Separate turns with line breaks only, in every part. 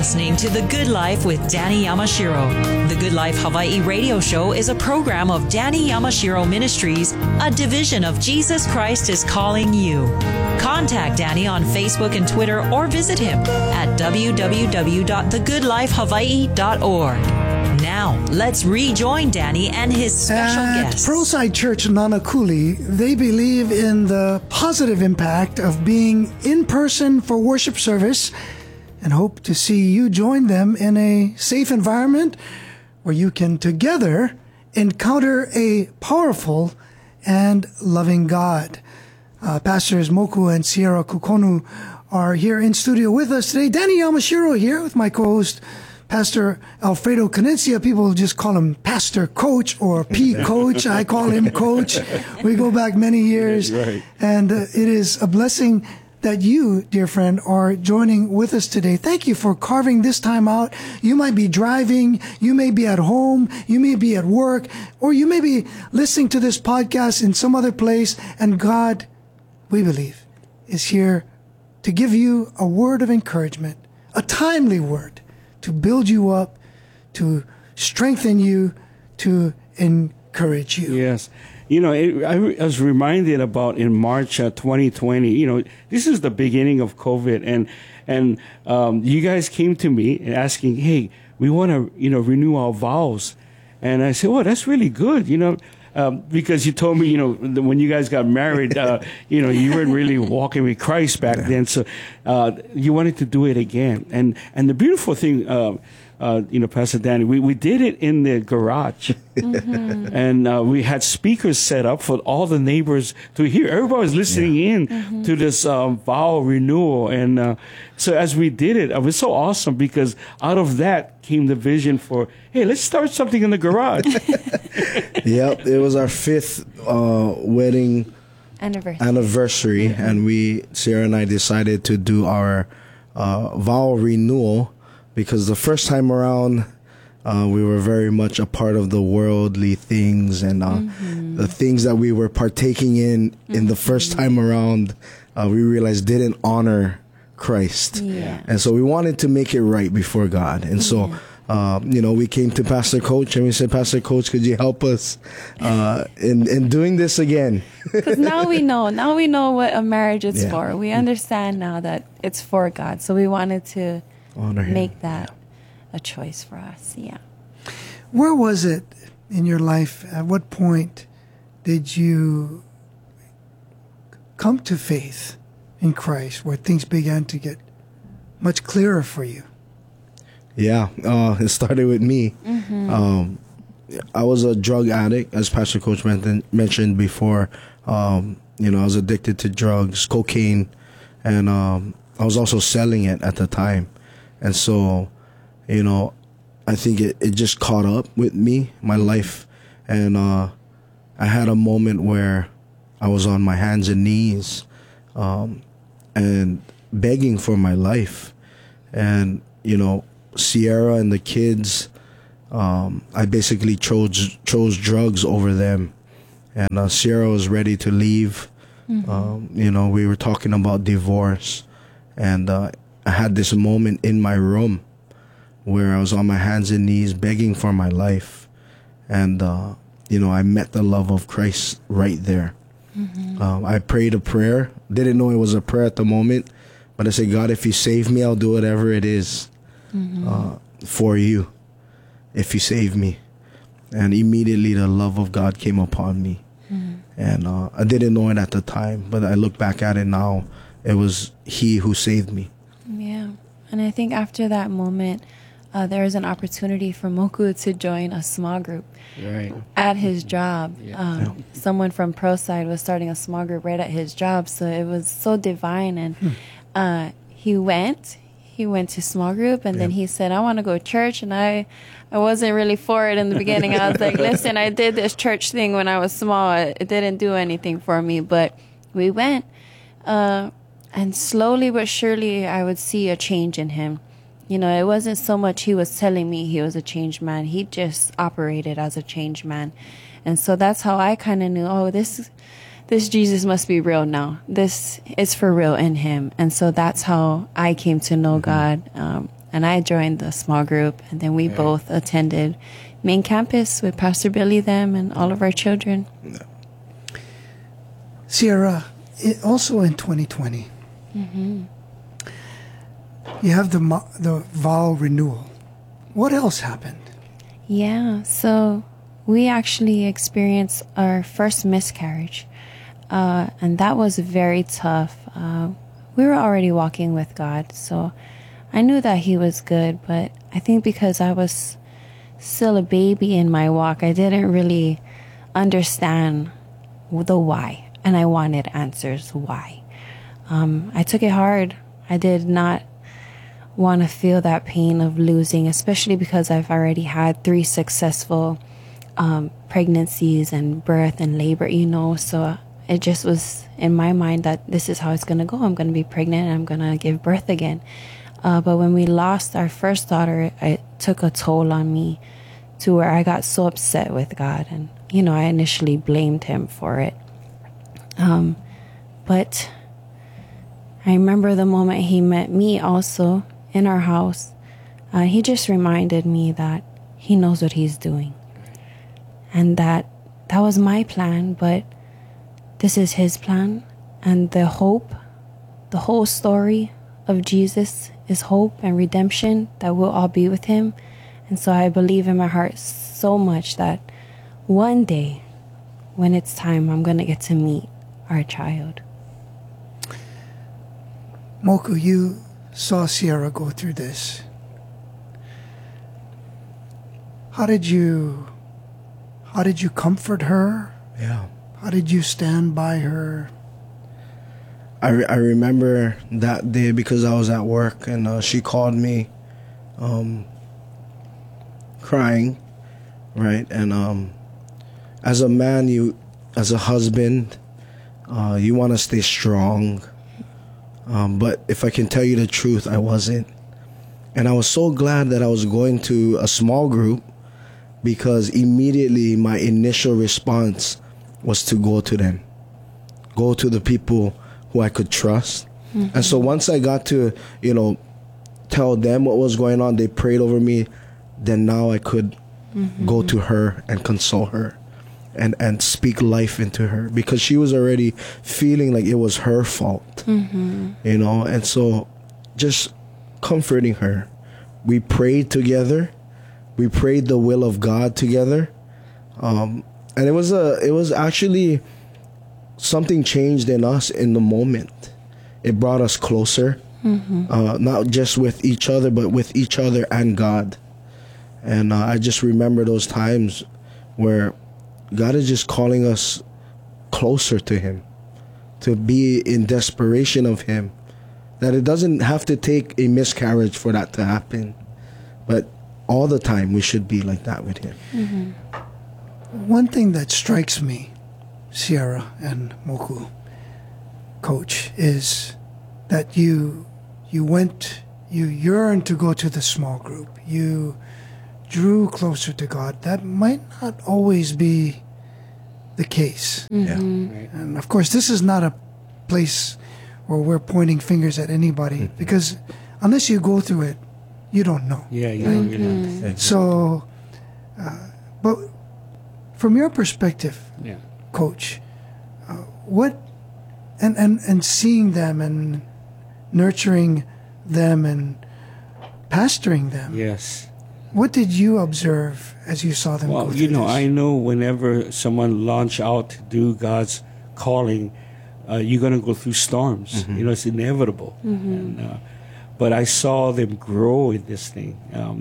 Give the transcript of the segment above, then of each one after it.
listening to The Good Life with Danny Yamashiro. The Good Life Hawaii radio show is a program of Danny Yamashiro Ministries, a division of Jesus Christ is Calling You. Contact Danny on Facebook and Twitter or visit him at www.thegoodlifehawaii.org. Now, let's rejoin Danny and his special guest.
At Pearlside Church Nanakuli, they believe in the positive impact of being in person for worship service and hope to see you join them in a safe environment where you can together encounter a powerful and loving God. Pastors Moku and Sierra Kukonu are here in studio with us today. Danny Yamashiro here with my co-host, Pastor Alfredo Canencia. People just call him Pastor Coach or P Coach. I call him Coach. We go back many years. Right. And it is a blessing that you, dear friend, are joining with us today. Thank you for carving this time out. You might be driving, you may be at home, you may be at work, or you may be listening to this podcast in some other place, and God, we believe, is here to give you a word of encouragement, a timely word, to build you up, to strengthen you, to encourage you.
Yes. You know, I was reminded about in March 2020, you know, this is the beginning of COVID. And you guys came to me asking, hey, we want to, you know, renew our vows. And I said, oh, that's really good, you know. Because you told me, you know, when you guys got married, you know, you weren't really walking with Christ back then. So you wanted to do it again. And the beautiful thing, you know, Pastor Danny, we did it in the garage. Mm-hmm. And we had speakers set up for all the neighbors to hear. Everybody was listening in to this vow renewal. And so as we did it was so awesome because out of that came the vision for, hey, let's start something in the garage.
Yep, it was our 5th wedding anniversary, and Sierra and I decided to do our vow renewal because the first time around we were very much a part of the worldly things and the things that we were partaking in the first time around we realized didn't honor Christ. And so we wanted to make it right before God. And so you know, we came to Pastor Coach and we said, Pastor Coach, could you help us in doing this again?
Because now we know what a marriage is for. We understand now that it's for God. So we wanted to make that a choice for us. Yeah.
Where was it in your life? At what point did you come to faith in Christ where things began to get much clearer for you?
Yeah, it started with me. I was a drug addict, as Pastor Coach mentioned before. You know, I was addicted to drugs, cocaine, and I was also selling it at the time. And so, you know, I think it just caught up with me, my life. And I had a moment where I was on my hands and knees and begging for my life. And, you know, Sierra and the kids, I basically chose drugs over them. And Sierra was ready to leave. You know, we were talking about divorce. And I had this moment in my room where I was on my hands and knees begging for my life. And, you know, I met the love of Christ right there. I prayed a prayer. Didn't know it was a prayer at the moment. But I said, God, if you save me, I'll do whatever it is for you, if you save me. And immediately the love of God came upon me. And I didn't know it at the time, but I look back at it now. It was He who saved me.
Yeah. And I think after that moment, there was an opportunity for Moku to join a small group at his job. Someone from Pearlside was starting a small group right at his job. So it was so divine. And he went to small group, and then he said, I want to go to church. And I wasn't really for it in the beginning. I was like, listen, I did this church thing when I was small. It didn't do anything for me. But we went. And slowly but surely, I would see a change in him. You know, it wasn't so much he was telling me he was a changed man. He just operated as a changed man. And so that's how I kind of knew, oh, this Jesus must be real now. This is for real in him. And so that's how I came to know God and I joined the small group, and then we both attended main campus with Pastor Billy, them, and all of our children.
Sierra, also in 2020, you have the vow renewal. What else happened?
Yeah, so we actually experienced our first miscarriage, and that was very tough. We were already walking with God, so I knew that He was good, but I think because I was still a baby in my walk, I didn't really understand the why, and I wanted answers why. I took it hard. I did not want to feel that pain of losing, especially because I've already had 3 successful pregnancies and birth and labor, so it just was in my mind that this is how it's going to go. I'm going to be pregnant and I'm going to give birth again. But when we lost our first daughter, it took a toll on me to where I got so upset with God. And, I initially blamed Him for it. But I remember the moment He met me also in our house. He just reminded me that He knows what He's doing. And that was my plan, but this is His plan. And the hope, the whole story of Jesus is hope and redemption, that we'll all be with Him. And so I believe in my heart so much that one day, when it's time, I'm going to get to meet our child.
Moku, you saw Sierra go through this. How did you comfort her?
Yeah.
How did you stand by her?
I remember that day because I was at work, and she called me crying, right? And as a man, as a husband, you want to stay strong. But if I can tell you the truth, I wasn't. And I was so glad that I was going to a small group, because immediately my initial response was to go to them, go to the people who I could trust. And so once I got to, tell them what was going on, they prayed over me, then now I could go to her and console her and speak life into her, because she was already feeling like it was her fault, and so just comforting her. We prayed together. We prayed the will of God together. And it was actually something changed in us in the moment. It brought us closer, not just with each other, but with each other and God. And I just remember those times where God is just calling us closer to Him, to be in desperation of Him. That it doesn't have to take a miscarriage for that to happen, but all the time we should be like that with Him.
One thing that strikes me, Sierra and Moku, Coach, is that you yearned to go to the small group. You drew closer to God. That might not always be the case.
Yeah.
And of course, this is not a place where we're pointing fingers at anybody, because unless you go through it, you don't know. So, but from your perspective, Coach, what, and seeing them and nurturing them and pastoring them.
Yes.
What did you observe as you saw them go through this?
I know whenever someone launch out to do God's calling, you're going to go through storms. It's inevitable. But I saw them grow in this thing.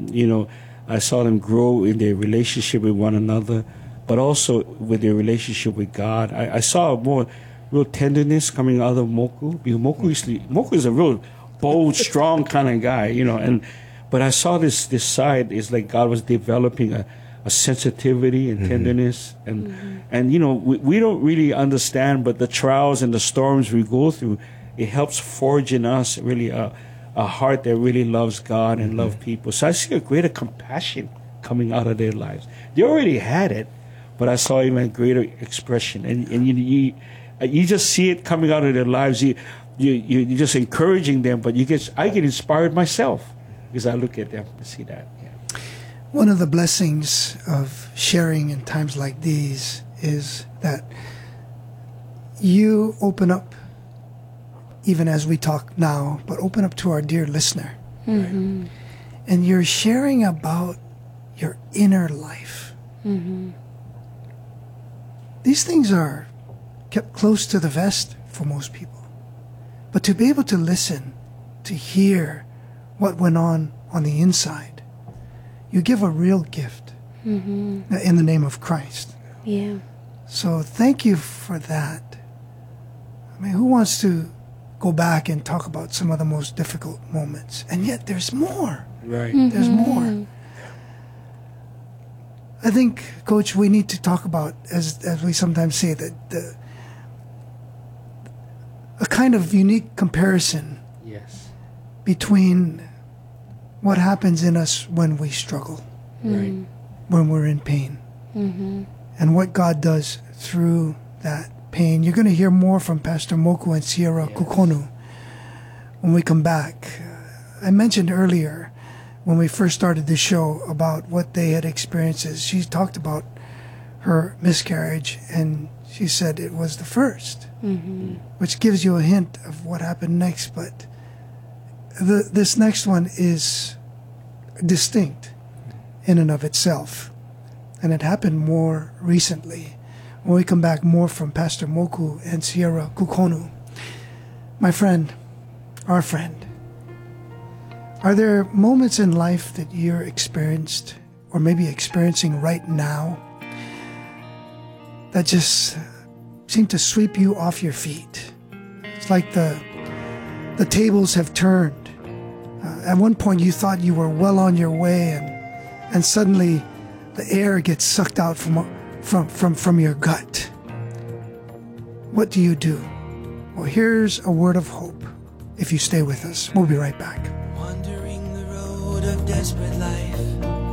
I saw them grow in their relationship with one another, but also with their relationship with God. I saw more real tenderness coming out of Moku, because Moku is a real bold, strong kind of guy, but I saw this side is like God was developing a sensitivity and tenderness, and we don't really understand, but the trials and the storms we go through, it helps forge in us really a heart that really loves God and love people. So I see a greater compassion coming out of their lives. They already had it, but I saw even a greater expression, and you just see it coming out of their lives. You're just encouraging them, but I get inspired myself. because I look at them to see that. Yeah.
One of the blessings of sharing in times like these is that you open up, even as we talk now, but open up to our dear listener.
Mm-hmm.
Right? And you're sharing about your inner life.
Mm-hmm.
These things are kept close to the vest for most people. But to be able to listen, to hear what went on the inside, you give a real gift in the name of Christ.
Yeah.
So thank you for that. I mean, who wants to go back and talk about some of the most difficult moments? And yet there's more.
Right.
There's more. I think, Coach, we need to talk about, as we sometimes say, that a kind of unique comparison
Yes.
between what happens in us when we struggle,
Right.
when we're in pain, and what God does through that pain. You're going to hear more from Pastor Moku and Sierra Kukonu when we come back. I mentioned earlier when we first started the show about what they had experienced. She talked about her miscarriage, and she said it was the first, which gives you a hint of what happened next. But this next one is distinct in and of itself, and it happened more recently. When we come back, more from Pastor Moku and Sierra Kukonu. My friend, our friend, are there moments in life that you're experienced or maybe experiencing right now that just seem to sweep you off your feet? It's like the tables have turned. At one point you thought you were well on your way, and suddenly the air gets sucked out from your gut. What do you do? Well, here's a word of hope if you stay with us. We'll be right back.
Wandering the road of desperate life,